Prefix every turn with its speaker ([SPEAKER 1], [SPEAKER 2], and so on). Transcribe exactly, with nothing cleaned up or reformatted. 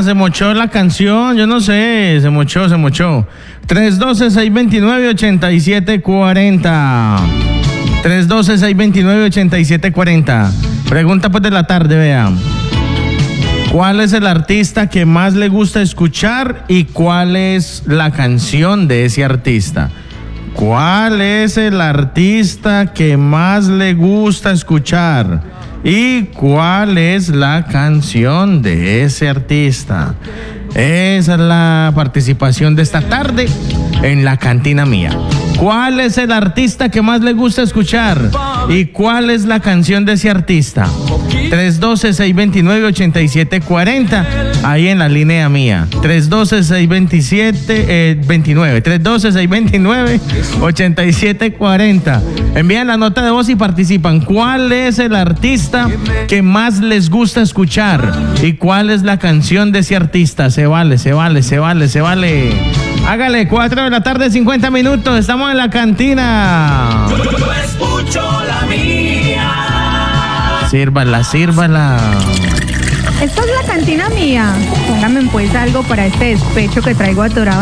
[SPEAKER 1] se mochó la canción, yo no sé, se mochó, se mochó. tres uno dos, seis dos nueve, ocho siete cuatro cero. tres uno dos, seis dos nueve, ocho siete cuatro cero. Pregunta pues de la tarde, vean. ¿Cuál es el artista que más le gusta escuchar y cuál es la canción de ese artista? ¿Cuál es el artista que más le gusta escuchar y cuál es la canción de ese artista? Esa es la participación de esta tarde en la cantina mía. ¿Cuál es el artista que más le gusta escuchar y cuál es la canción de ese artista? tres uno dos, seis dos nueve, ocho siete cuatro cero, ahí en la línea mía. tres uno dos, seis dos nueve, tres uno dos, seis dos nueve, ocho siete cuatro cero. Envían la nota de voz y participan. ¿Cuál es el artista que más les gusta escuchar y cuál es la canción de ese artista? Se vale, se vale, se vale, se vale. Hágale, cuatro de la tarde, cincuenta minutos. Estamos en la cantina.
[SPEAKER 2] Yo, yo escucho la mía.
[SPEAKER 1] Sírvala, sírvala.
[SPEAKER 3] Esta es la cantina mía. Póngame pues algo para este despecho que traigo atorado.